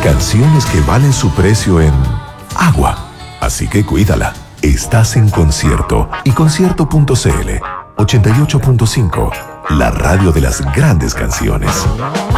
Canciones que valen su precio en agua. Así que cuídala. Estás en Concierto y Concierto.cl 88.5, la radio de las grandes canciones.